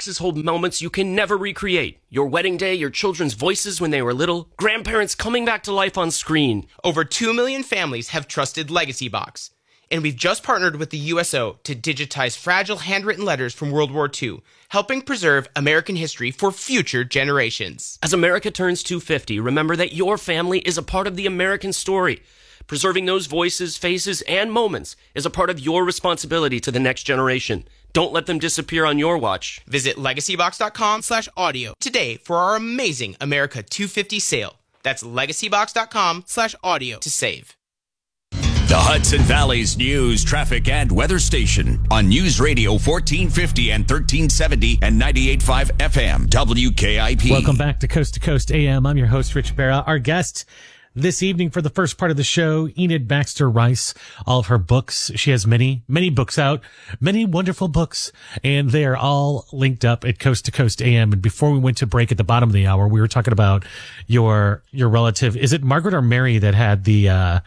boxes hold moments you can never recreate. Your wedding day, your children's voices when they were little, grandparents coming back to life on screen. Over 2 million families have trusted Legacy Box. And we've just partnered with the USO to digitize fragile handwritten letters from World War II, helping preserve American history for future generations. As America turns 250, remember that your family is a part of the American story. Preserving those voices, faces, and moments is a part of your responsibility to the next generation. Don't let them disappear on your watch. Visit legacybox.com/audio today for our amazing America 250 sale. That's legacybox.com/audio to save. The Hudson Valley's news, traffic, and weather station on News Radio 1450 and 1370 and 98.5 FM WKIP. Welcome back to Coast AM. I'm your host, Rich Barra. Our guest this evening for the first part of the show, Enid Baxter Rice. All of her books. She has many books out, many wonderful books, and they are all linked up at Coast AM. And before we went to break at the bottom of the hour, we were talking about your relative. Is it Margaret or Mary that had the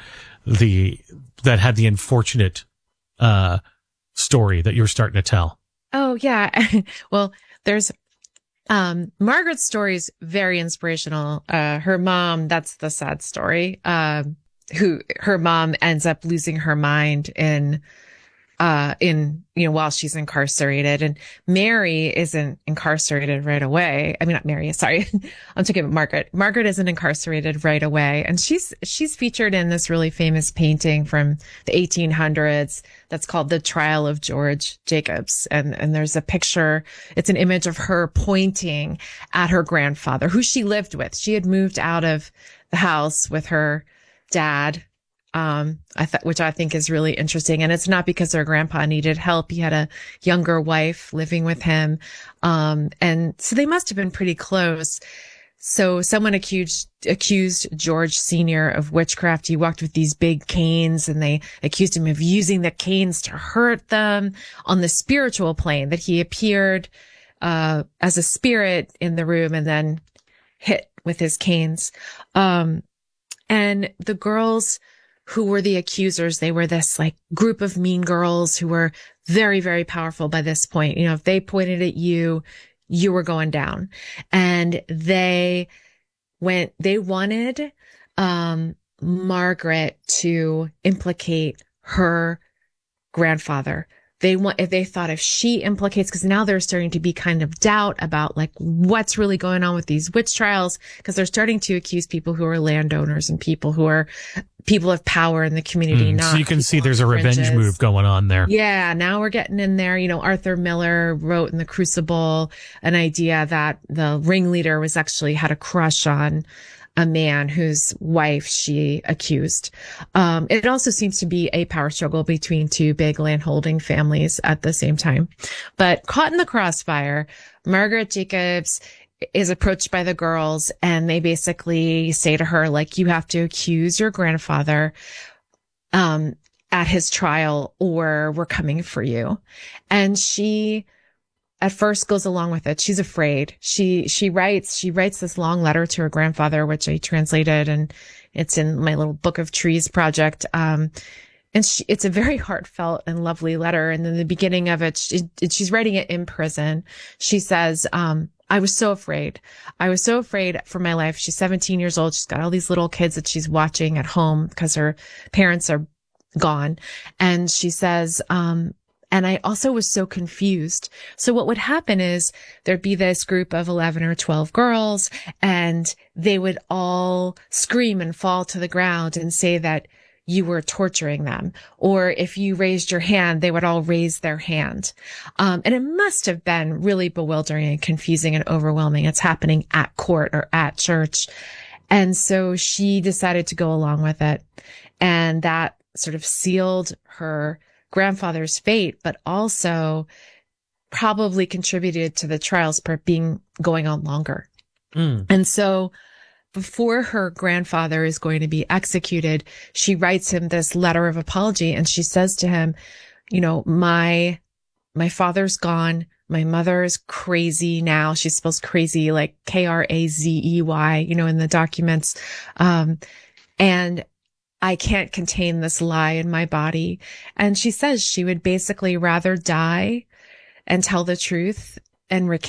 unfortunate story that you were starting to tell? Oh yeah. Well, there's Margaret's story is very inspirational. Her mom, that's the sad story. Who her mom ends up losing her mind while she's incarcerated, and Mary isn't incarcerated right away. I mean, not Mary, sorry. I'm talking about Margaret. Margaret isn't incarcerated right away. And she's featured in this really famous painting from the 1800s that's called The Trial of George Jacobs. And there's a picture. It's an image of her pointing at her grandfather, who she lived with. She had moved out of the house with her dad, which I think is really interesting. And it's not because her grandpa needed help. He had a younger wife living with him. And so they must have been pretty close. So someone accused George Sr. of witchcraft. He walked with these big canes, and they accused him of using the canes to hurt them on the spiritual plane, that he appeared, as a spirit in the room and then hit with his canes. And the girls who were the accusers, they were this like group of mean girls who were very, very powerful by this point. You know, if they pointed at you, you were going down. And they wanted, Margaret to implicate her grandfather. They thought if she implicates, because now there's starting to be kind of doubt about like what's really going on with these witch trials, because they're starting to accuse people who are landowners and people who are people of power in the community. Not so you can see there's a revenge move going on there. Yeah, now we're getting in there. You know, Arthur Miller wrote in The Crucible an idea that the ringleader had a crush on a man whose wife she accused. It also seems to be a power struggle between two big landholding families at the same time. But caught in the crossfire, Margaret Jacobs is approached by the girls, and they basically say to her, like, you have to accuse your grandfather, at his trial, or we're coming for you. And she at first goes along with it. She's afraid. She writes this long letter to her grandfather, which I translated, and it's in my little Book of Trees project. And it's a very heartfelt and lovely letter. And in the beginning of it, she's writing it in prison. She says, I was so afraid. I was so afraid for my life. She's 17 years old. She's got all these little kids that she's watching at home because her parents are gone. And she says, and I also was so confused. So what would happen is there'd be this group of 11 or 12 girls, and they would all scream and fall to the ground and say that you were torturing them. Or if you raised your hand, they would all raise their hand. And it must have been really bewildering and confusing and overwhelming. It's happening at court or at church. And so she decided to go along with it. And that sort of sealed her grandfather's fate, but also probably contributed to the trials going on longer. And so before her grandfather is going to be executed, she writes him this letter of apology, and she says to him, you know, my father's gone. My mother is crazy now. She spells crazy like Krazey, you know, in the documents. And I can't contain this lie in my body. And she says she would basically rather die and tell the truth and recant